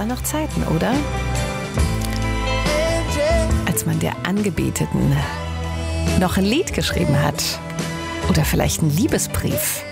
waren noch Zeiten, oder? Als man der Angebeteten noch ein Lied geschrieben hat. Oder vielleicht einen Liebesbrief.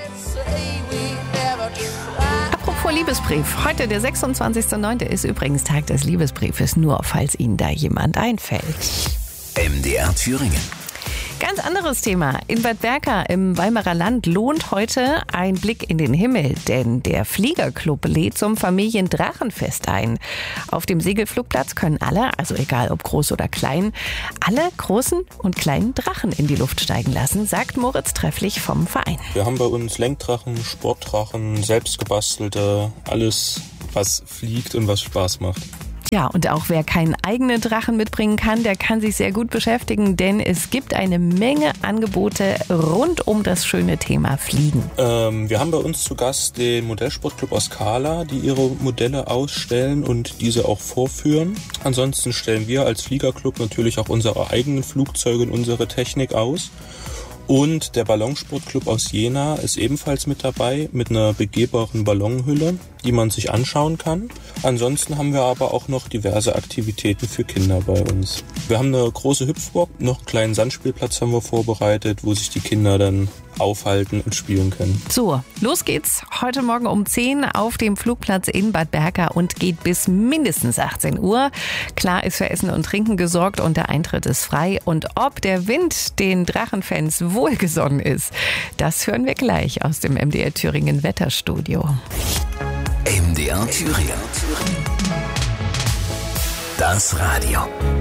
Apropos Liebesbrief. Heute, der 26.09. ist übrigens Tag des Liebesbriefes. Nur, falls Ihnen da jemand einfällt. MDR Thüringen. Ganz anderes Thema. In Bad Berka im Weimarer Land lohnt heute ein Blick in den Himmel, denn der Fliegerclub lädt zum Familiendrachenfest ein. Auf dem Segelflugplatz können alle, also egal ob groß oder klein, alle großen und kleinen Drachen in die Luft steigen lassen, sagt Moritz Trefflich vom Verein. Wir haben bei uns Lenkdrachen, Sportdrachen, selbstgebastelte, alles, was fliegt und was Spaß macht. Ja, und auch wer keinen eigenen Drachen mitbringen kann, der kann sich sehr gut beschäftigen, denn es gibt eine Menge Angebote rund um das schöne Thema Fliegen. Wir haben bei uns zu Gast den Modellsportclub aus Kala, die ihre Modelle ausstellen und diese auch vorführen. Ansonsten stellen wir als Fliegerclub natürlich auch unsere eigenen Flugzeuge und unsere Technik aus. Und der Ballonsportclub aus Jena ist ebenfalls mit dabei mit einer begehbaren Ballonhülle, die man sich anschauen kann. Ansonsten haben wir aber auch noch diverse Aktivitäten für Kinder bei uns. Wir haben eine große Hüpfburg, noch einen kleinen Sandspielplatz haben wir vorbereitet, wo sich die Kinder dann aufhalten und spielen können. So, los geht's heute Morgen um 10 auf dem Flugplatz in Bad Berka und geht bis mindestens 18 Uhr. Klar ist für Essen und Trinken gesorgt und der Eintritt ist frei. Und ob der Wind den Drachenfans wohlgesonnen ist, das hören wir gleich aus dem MDR Thüringen Wetterstudio. MDR Thüringen. Das Radio.